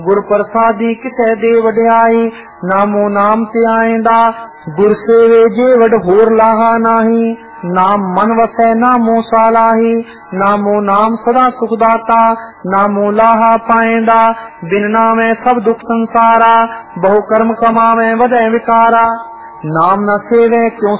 गुर प्रसादी किसे दे वड्याई, नामो नाम ते आएंदा, गुर सेवे जे वड होर लाहा नाही। नाम मन वसै नामो सालाही, नामो नाम सदा सुखदाता, नामो लाहा पाएंदा, बिन नामे सब दुख संसारा, बहु कर्म कमावे वदै विकारा। नाम न सेवे क्यों